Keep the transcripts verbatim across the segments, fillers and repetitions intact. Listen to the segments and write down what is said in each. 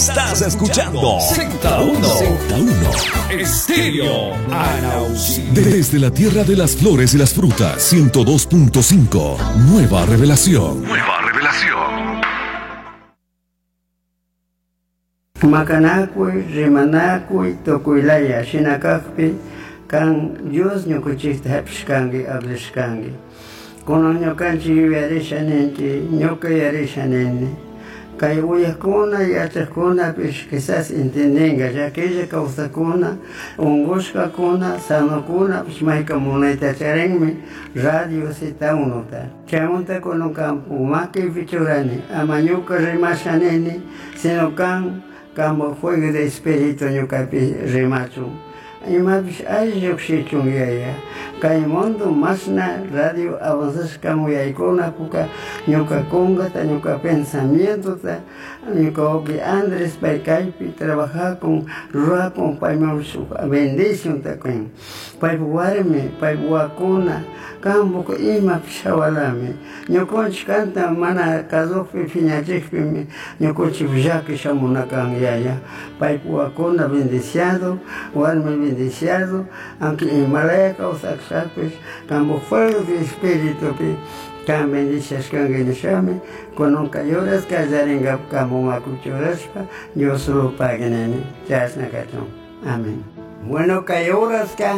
Estás escuchando Z uno. Z uno. Estéreo Anauci. Desde la tierra de las flores y las frutas, ciento dos punto cinco. Nueva revelación. Nueva revelación. Macanacui, Rimanacui, Tocuilaya, Shinacacpi, Can Dios Ñocuchista Hepskangi, Ableskangi. Kono Ñocanchi Yarishanenti, Ñoca Yarishaneni. Kay uyakuna yachakuna pish quizás entendenga, ya que ella causa kuna, ungushka kuna, sanokuna, pish maika muneta charenme, radio sita unota. Chamunta kono campo, maki fichurani, amanyuka rimashaneni, senokan, campo fuego de espíritu ñukapi rimachu. Ima pish ay yokshichun yaya. Kay mundo masna radio avanzas como yaikona puka ñuka conga ta ñuka pensamiento ta ñuka oki Andrés paikaipi trabajar con rua con paimon su bendición ta con paipuarme paipuakuna campo ko ima pishawalame ñukonchi canta mana kazofi fiñachikpi ñukonchi villaki shamuna kan yaya paipuakuna bendiciado warme bendiciado aunque Himalaya causa pues, campo fuego de espíritu, can bendiciones can geneshame, con un cayoras cazarenga campo macuchoraspa, yo solo paganani, chas nakatón. Amén. Bueno, cayoras ka,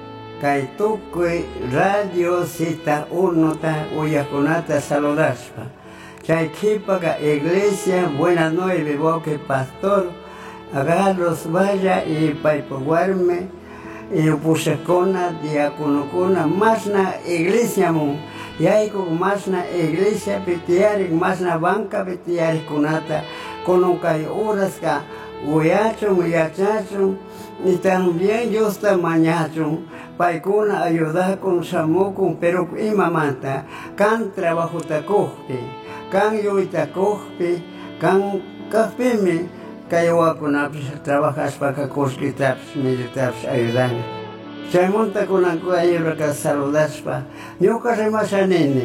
kaituque radio cita unota, uyaconata saludaspa. Chaikipaga iglesia, buenas noches, boque pastor, agarros vaya y paipoguarme. Y pusecona, diaconocona, más na iglesia mo, y hay como más na iglesia petiari, más na banca petiari conata, con un cay horas ka, uyacho, uyachacho, y también yo está mañacho, paicona ayudar con samuco, pero imamanta, can trabajo tacoje, can yo itacoje, can cafeme, Kayawakuna trabajas para cosquitaps, militaps, ayudan. Se monta con la cuayura que saludaspa. Ñuka remasanene.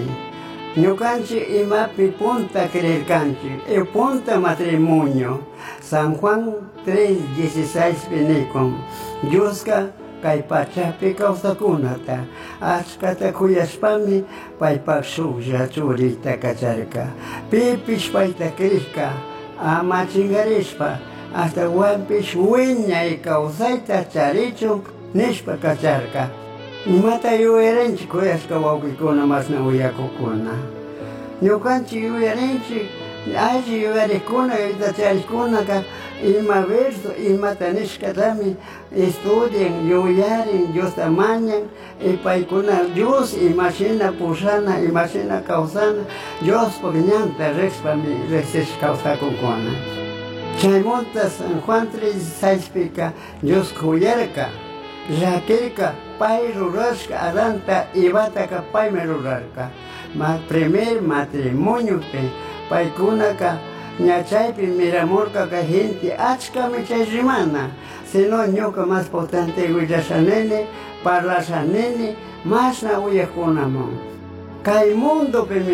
Ñucanchi y mapi punta querer canchi. E punta matrimonio. San Juan tres dieciséis penicon. Yusca kaipachapi causa kunata. Askata cuyaspami paipaksuja churita cacharca. Pipis paita krishka. Ama chingarispa, hasta guampish hueña y causaita charicho, nishpa cacharca. Mata yo erenchi kuyasca waukikuna mas na uyakukuna. Ñukanchi yo erenchi, allí yo erikuna, yoita charikuna ka, ima verso, ima tanishka tami, estudien, yo yaren, yo tamañan, y paikuna Dios, imagina pusana, imagina causana, Dios pogñanta, respa mi, reses causa kukuna. Chaimonta San Juan tres seis pica, Dios cuyerca, Raquelca, pai rurasca, adanta, ibataca, pai merurarca. Ma primer matrimonio, pe, paikuna ñachaypi miramurka ka gente, achka michayrimana. Sino ñuka más potente huillashanene, parlashanene, más na uyakunamon. Kay mundo pe